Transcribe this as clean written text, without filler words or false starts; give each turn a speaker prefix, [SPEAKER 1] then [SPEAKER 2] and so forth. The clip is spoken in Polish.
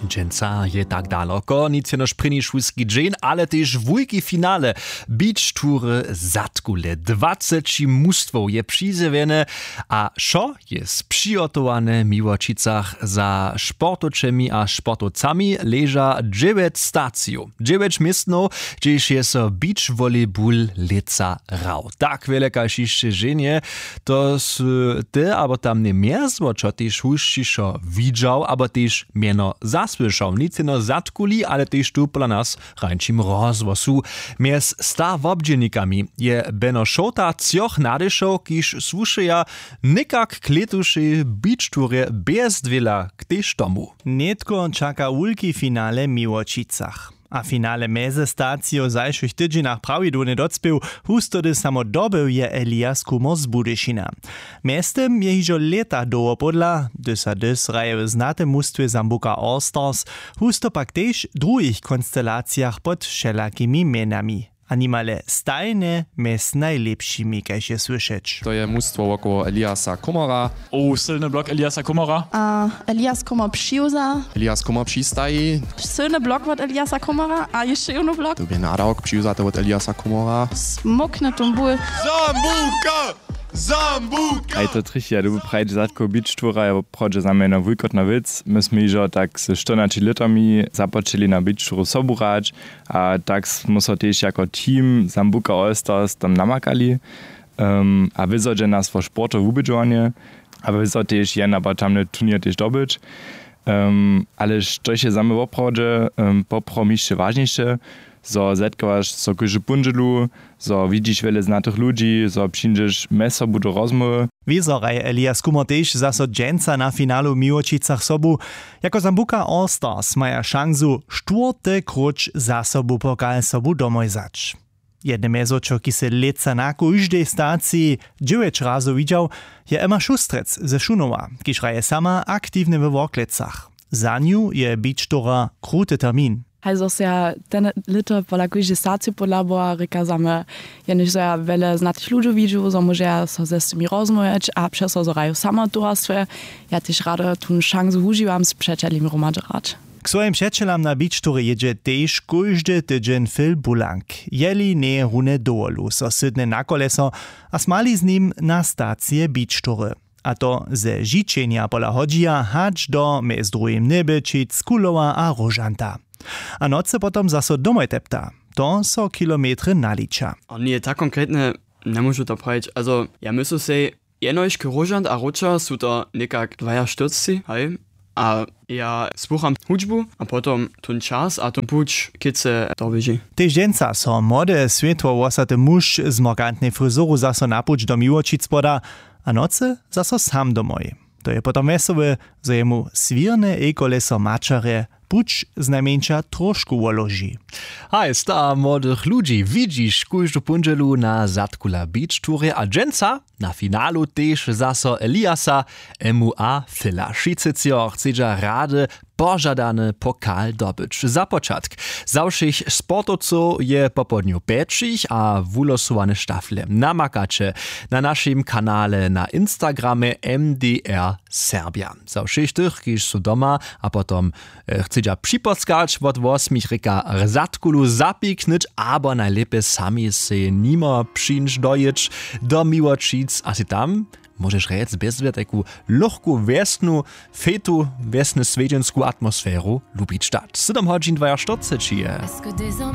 [SPEAKER 1] Dżęca je tak daleko, nic jenoż pryni szwójski dżeń, ale też wujki finale beach tury zatkule. 20 mustwo je przyzewiene, a szo jest przygotowane w Miłočicach za sportoczemi a sportowcami leża 9 stacjów. 9 miestno, gdzieś jest beach volleyball leca rał. Tak wielka šišće ženje, to ty, abo tam nie mierzło, čo tyś huščišo widział, abo tyś mieno zasłyszał. Nic no zatkuli, ale tyś tu dla nas rańczym rozwosu. Miez sta wobdziennikami je Beno Šota cioch nadyšał, kiż słušeja nikak kletuszy beach tury bez dwiela k tyś tomu.
[SPEAKER 2] Netko čaka ulki finale w Miłočicach. A finale meze stacio zajszych tydzienach prawidłownie docpił, hustody samodobył je Elias Kumor z Budyšina. Miestem je hižo leta dołopodla, dys raje w znate mustwie Zambuca All Stars, husto pak tež drugich konstelacjach pod wszelakimi menami. Animale stajne mez najlepszymi, kaj się słyszeć.
[SPEAKER 3] To je mustwo około Eliasa Kumora.
[SPEAKER 4] Silny blok Eliasa Kumora.
[SPEAKER 5] A Elias Kumor przyjuza.
[SPEAKER 3] Elias Kumor przystaje.
[SPEAKER 5] Silny blok od Eliasa Kumora, a jeszcze jeden blok.
[SPEAKER 3] To będzie nadałk przyjuzate od Eliasa Kumora.
[SPEAKER 5] Smokne tumbul.
[SPEAKER 6] Zambuca! Ej, to trichia, du prajde zatko beach tura, ja prođe za mene vujkot na vic. My smo ižo tak s 14 litami započeli na beach turu soburać, a tak smo so tež jako team Zambuca All Stars tam namakali. A vyzodže nas vo sporto vubidžovanje, a vyzod tež jen aber tamne turnier tež dobyć. Ale što je same oprođe, popromišće važnišće, so zetkovaš so kuži punželu, so widzisz wiele znatych ludzi, so przyjdziesz meso budu rozmowy.
[SPEAKER 2] Wiesoraj Elias Kumor tež zaso dżęca na finalu w Miłočicach sobu. Jako Zambuca All Stars maja šansu 4. kruč za sobu pokal sobu domoj zač. Jedne meso, čo ki se leca na každej staciji 9 razu widział, je Emma Šustrec ze Šunova, kiž raje sama aktywne w Worklecach. Za niu je beach tura kruty termin.
[SPEAKER 7] Also ja ten lito pola kujže staciju podlabo reka zame ja nicht so ja wele znatych ludzi widziu, so może ja so ze tymi rozmawiać, a przez so raju sama dorastwe, ja też rada tun szansu używam z przyjacielami romadrać.
[SPEAKER 2] K svojim přečelam na beach tury jedzie tež každý tydzień Phil Bulank. Jeli ne hune doolu, so sydne na koleso, a smali z nim na stację beach tury. A to ze życzenia pola hodzija hacz do mez drugim Nebečic, Kulowa a Rožanta. A noce potom zaso domoj tepta. To so kilometry nalicza.
[SPEAKER 8] O nie, tak konkretne nie możu to powiedzieć. Also, ja myślę sobie, jenoś k Rožant a Roča są to nekak 2 hej? A ja słucham hudźbu, a potom ten czas, a ten puć kice dobieży.
[SPEAKER 2] Tež dżęca so młode, světło wosate muž z markantnej fryzuru zaso napuć do Miłočic poda, a noce zaso sam domoj. To je potom wesoły, że jemu swirne e-koleso maczare puć znajmniejsza troszkę ułoży.
[SPEAKER 1] Hej, sta młodych ludzi widzisz każdą punżelu na zatkula beach tury, a dżęca na finalu też zaso Eliasa MUA Fila. Šicycior chcedza rady pożadany pokal dobyć. Za początek zawszych sportowców je po południu peczich, a wylosowane sztafle namakacie na naszym kanale na Instagramie MDR Serbia. Zawszych tych, którzy są doma, a potem chcedza przyposkać od 8 reka zatkulu zapiknąć, albo najlepiej sami się nimo przyjść dojść do Miłočic, a si tam możesz rec bez taką lohku wiesnu, fetu, wiesnu swiedziensku atmosferu lubić stać. 7 godzin 2 sztuce,